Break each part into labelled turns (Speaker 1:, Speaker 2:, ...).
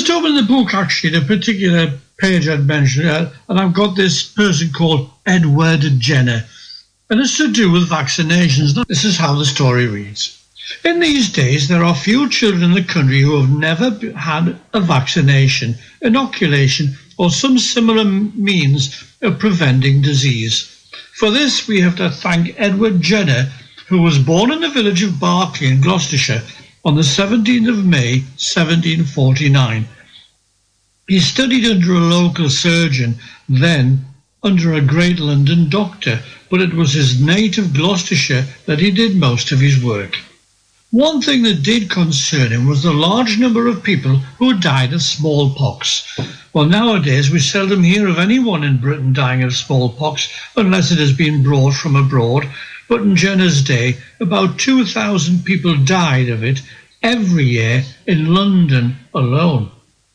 Speaker 1: just opened the book, actually, the particular page I'd mentioned, and I've got this person called Edward Jenner, and it's to do with vaccinations. Now, this is how the story reads. In these days, there are few children in the country who have never had a vaccination, inoculation, or some similar means of preventing disease. For this, we have to thank Edward Jenner, who was born in the village of Berkeley in Gloucestershire on the 17th of May, 1749. He studied under a local surgeon, then under a great London doctor, but it was his native Gloucestershire that he did most of his work. One thing that did concern him was the large number of people who died of smallpox. Well, nowadays we seldom hear of anyone in Britain dying of smallpox unless it has been brought from abroad, but in Jenner's day about 2,000 people died of it every year in London alone.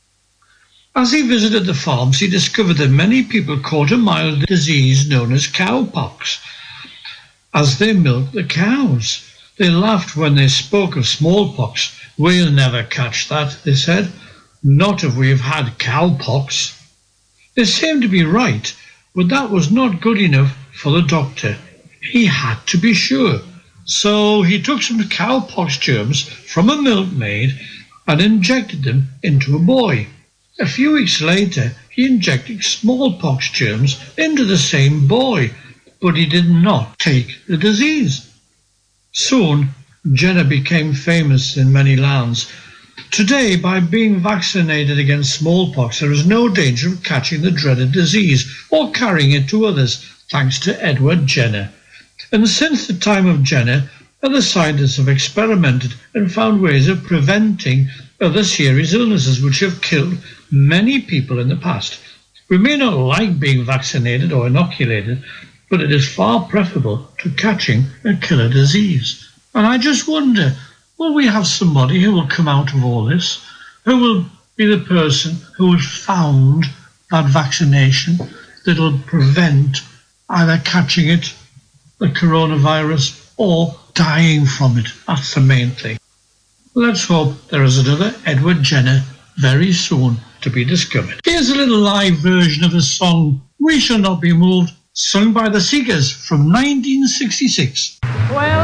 Speaker 1: As he visited the farms, he discovered that many people caught a mild disease known as cowpox as they milked the cows. They laughed when they spoke of smallpox. "We'll never catch that," they said. "Not if we've had cowpox." They seemed to be right, but that was not good enough for the doctor. He had to be sure. So he took some cowpox germs from a milkmaid and injected them into a boy. A few weeks later, he injected smallpox germs into the same boy, but he did not take the disease. Soon, Jenner became famous in many lands. Today, by being vaccinated against smallpox, there is no danger of catching the dreaded disease or carrying it to others, thanks to Edward Jenner. And since the time of Jenner, other scientists have experimented and found ways of preventing other serious illnesses which have killed many people in the past. We may not like being vaccinated or inoculated, but it is far preferable to catching a killer disease. And I just wonder, will we have somebody who will come out of all this, who will be the person who has found that vaccination that will prevent either catching it, the coronavirus, or dying from it? That's the main thing. Let's hope there is another Edward Jenner very soon to be discovered. Here's a little live version of the song "We Shall Not Be Moved," sung by the Seekers from 1966. Well,